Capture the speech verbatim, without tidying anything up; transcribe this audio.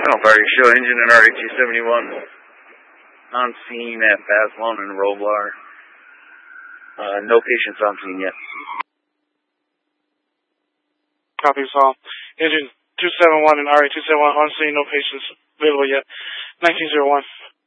Alpha, show engine and R A two seventy-one on scene at Bazelon and Roblar. Uh, no patients on scene yet. Copy, Saul. Engine two seventy-one and R A two seventy-one on scene, no patients available yet. nineteen oh one.